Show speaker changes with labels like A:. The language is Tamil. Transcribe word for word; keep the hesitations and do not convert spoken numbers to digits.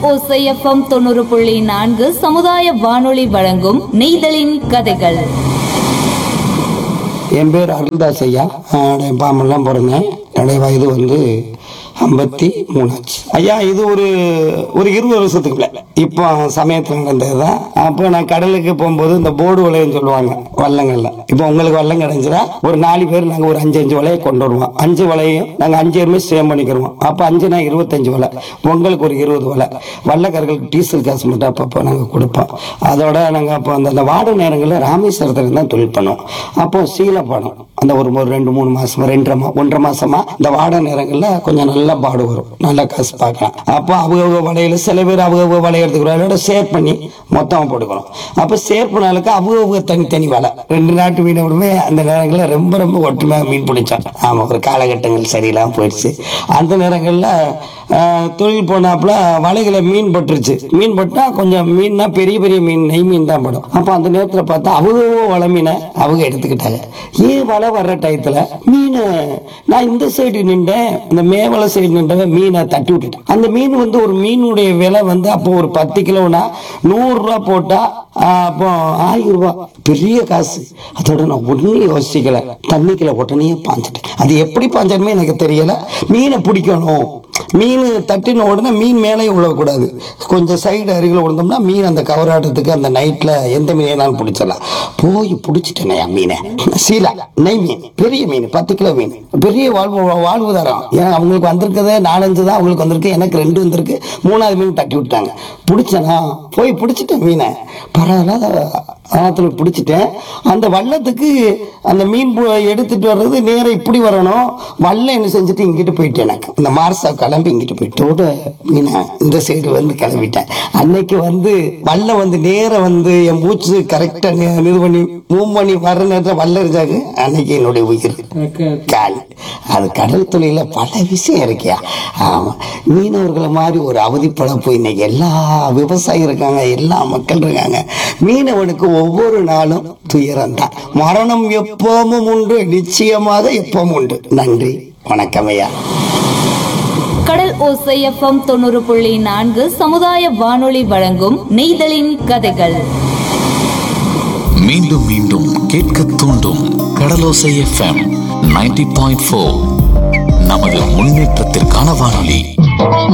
A: ஓசை எஃப்எம் தொண்ணூறு புள்ளி நான்கு சமுதாய வானொலி வழங்கும் நெய்தலின் கதைகள்.
B: என் பேர் அருள்தாஸ் ஐயா. நான் பாம்பெல்லாம் பிறந்தேன். என்னுடைய வயது வந்து ஐம்பத்தி மூணாச்சு ஐயா. இது ஒரு ஒரு இருபது வருஷத்துக்கு மேல இப்போ சமயத்தில் நடந்தது தான். அப்போ நான் கடலுக்கு போகும்போது இந்த போர்டு வலைன்னு சொல்லுவாங்க வள்ளங்கள்ல. இப்போ உங்களுக்கு வல்லம் கிடைஞ்சிடா ஒரு நாலு பேர் நாங்கள் ஒரு அஞ்சு அஞ்சு வலையை கொண்டு வருவோம். அஞ்சு வலையும் நாங்கள் அஞ்சு பேருமே சேம் பண்ணிக்கிறோம். அப்போ அஞ்சுனா இருபத்தஞ்சு வலை, உங்களுக்கு ஒரு இருபது வலை. வள்ளக்காரர்களுக்கு டீசல் காசு மட்டும் அப்பப்போ நாங்கள் கொடுப்போம். அதோட நாங்கள் அப்போ அந்த வாட நேரங்களில் ராமேஸ்வரத்தில் தான் தொழில் பண்ணுவோம். அப்போ சீலப்பாடம் அந்த ஒரு ஒரு ரெண்டு மூணு மாசமா ரெண்டரை மா ஒன்றரை மாசமா இந்த வாட நேரங்களில் கொஞ்சம் நல்லா பாடு வரும், நல்லா காசு பார்க்கலாம். அப்போ அவங்க வலையில சில பேர் அவங்க வலையறதுக்கு ஷேர் பண்ணி மொத்தமாக போட்டுக்கிறோம். அப்போ ஷேர் பண்ணாலுக்கு அவங்க தனித்தனி வலை. ரெண்டு நாட்டு மீனவருமே அந்த நேரங்களில் ரொம்ப ரொம்ப ஒற்றுமையாக மீன் பிடிச்சாங்க. ஆமாம், ஒரு காலகட்டங்கள் சரியில்லாமல் போயிடுச்சு. அந்த நேரங்களில் தொழில் போனாப்புல வலைகளை மீன் பட்டுருச்சு. மீன் பட்டா கொஞ்சம் மீன்னா பெரிய பெரிய மீன், நெய் மீன் தான் படும். அப்போ அந்த நேரத்தில் பார்த்தா அவங்க வலை மீனை அவங்க எடுத்துக்கிட்டாங்க. ஏன் வலை வர்ற டயத்துல மீன் நான் இந்த சைடு நின்றேன், இந்த மேவலை சைடு நின்றவன் மீனை தட்டி விட்டுட்டேன். அந்த மீன் வந்து ஒரு மீனுடைய விலை வந்து அப்போ ஒரு பத்து கிலோனா நூறு ரூபா போட்டா அப்போ ஆயிரம் ரூபாய், பெரிய காசு. அதோட நான் ஒன்னும் யோசிக்கல, தண்ணிக்குள்ள உடனே பாஞ்சிட்டேன். அது எப்படி பாஞ்சாலுமே எனக்கு தெரியல. மீனை பிடிக்கணும், மீன் தட்டின உடனே மீன் மேலே விழக்கூடாது, கொஞ்சம் சைடு அருகில் விழுந்தோம்னா மீன் அந்த கவராட்டத்துக்கு அந்த நைட்ல எந்த மீனாலும் பிடிச்சிடலாம். போய் பிடிச்சிட்டேனே மீனை, சீலா நெய் மீன், பெரிய மீன், பத்து கிலோ மீன், பெரிய வாழ்வு வாழ்வுதாரம். ஏன்னா அவங்களுக்கு வந்திருக்கதே நாலஞ்சு தான் அவங்களுக்கு வந்திருக்கு, எனக்கு ரெண்டு வந்திருக்கு. மூணாவது மீன் தட்டி விட்டாங்க. பிடிச்சனா போய் பிடிச்சிட்டேன் மீனை. பரவாயில்ல ஆத்துல பிடிச்சிட்டேன். அந்த வள்ளத்துக்கு அந்த மீன் எடுத்துட்டு வர்றது நேரம் இப்படி வரணும். வல்லம் என்ன செஞ்சுட்டு இங்கிட்டு போயிட்டேன். எனக்கு இந்த மார்சா கிளம்பி இங்கிட்டு போயிட்டோட மீனை இந்த சைடு வந்து கிளம்பிட்டேன். அன்னைக்கு வந்து வல்லம் வந்து நேரம் வந்து என் மூச்சு கரெக்டா இது பண்ணி மூவ் பண்ணி வர்ற நேரத்தில் வல்லம் இருந்தாங்க. அன்னைக்கு என்னுடைய உயிர் கால். அது கடல் தொழில பல விஷயம் இருக்கியா. ஆமா, மீனவர்களை மாதிரி ஒரு அவதிப்பட போய் இன்னைக்கு எல்லா விவசாயி இருக்காங்க, எல்லா மக்கள் இருக்காங்க. மீனவனுக்கு ஒவ்வொரு நாளும் துயரம் தான். மரணம் எப்பவும் உண்டு, நிச்சயமாக எப்பவும் உண்டு. நன்றி, வணக்கம் ஐயா.
A: கடல் ஓசை எஃப்எம் தொண்ணூறு புள்ளி நான்கு சமுதாய வானொலி வழங்கும் நெய்தலின் கதைகள்.
C: மீண்டும் மீண்டும் கேட்க தூண்டும் கடலோசை எஃப்எம் நைன்டி பாயிண்ட் ஃபோர் நமது முன்னேற்றத்திற்கான வானொலி.